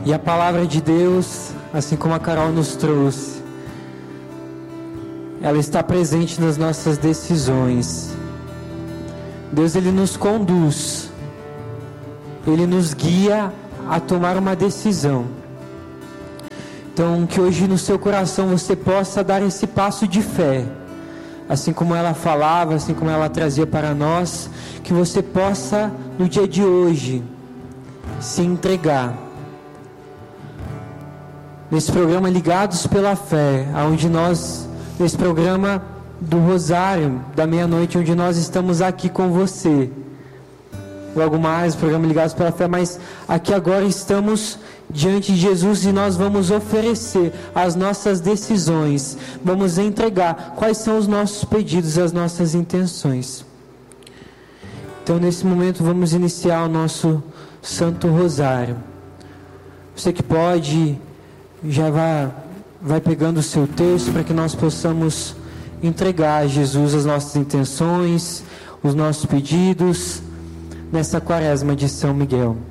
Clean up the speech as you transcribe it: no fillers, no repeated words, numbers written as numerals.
E a palavra de Deus, assim como a Carol nos trouxe, ela está presente nas nossas decisões. Deus, Ele nos conduz, Ele nos guia a tomar uma decisão. Então, que hoje no seu coração você possa dar esse passo de fé, assim como ela falava, assim como ela trazia para nós, que você possa no dia de hoje se entregar. Nesse programa Ligados pela Fé, onde nós, nesse programa do Rosário, da meia-noite, onde nós estamos aqui com você. Logo mais, programa Ligados pela Fé, mas aqui agora estamos diante de Jesus e nós vamos oferecer as nossas decisões, vamos entregar quais são os nossos pedidos, as nossas intenções. Então, nesse momento, vamos iniciar o nosso Santo Rosário. Você que pode, já vai pegando o seu texto para que nós possamos entregar a Jesus as nossas intenções, os nossos pedidos, nessa quaresma de São Miguel.